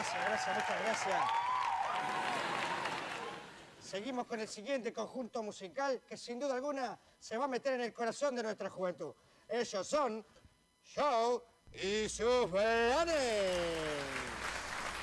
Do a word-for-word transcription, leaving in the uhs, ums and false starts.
Gracias, gracias, muchas gracias. Seguimos con el siguiente conjunto musical que sin duda alguna se va a meter en el corazón de nuestra juventud. Ellos son Joe y sus Blanes.